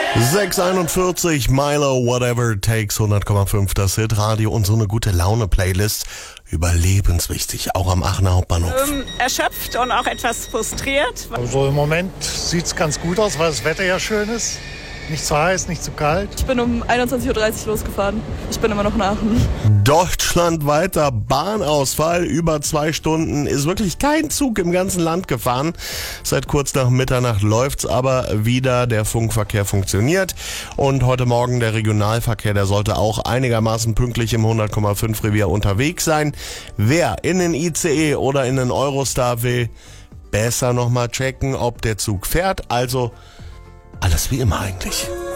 6:41, Milo, Whatever It Takes, 100,5, das Hitradio und so eine gute Laune-Playlist. Überlebenswichtig, auch am Aachener Hauptbahnhof. Erschöpft und auch etwas frustriert. Also im Moment sieht es ganz gut aus, weil das Wetter ja schön ist. Nicht zu heiß, nicht zu kalt. Ich bin um 21.30 Uhr losgefahren. Ich bin immer noch in Aachen. Deutschlandweiter Bahnausfall, über 2 Stunden, ist wirklich kein Zug im ganzen Land gefahren. Seit kurz nach Mitternacht läuft's aber wieder, der Funkverkehr funktioniert. Und heute Morgen der Regionalverkehr, der sollte auch einigermaßen pünktlich im 100,5 Revier unterwegs sein. Wer in den ICE oder in den Eurostar will, besser nochmal checken, ob der Zug fährt. Also alles wie immer eigentlich.